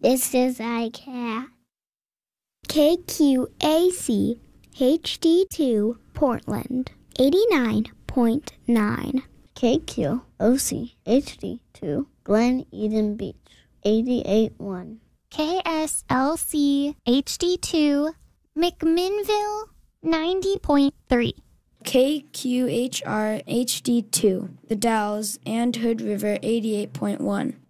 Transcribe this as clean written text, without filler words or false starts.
This is ICAT. KQAC HD2 Portland 89.9. KQOC HD2 Glen Eden Beach 88.1. KSLC HD2 McMinnville 90.3. KQHR HD2 The Dalles and Hood River 88.1.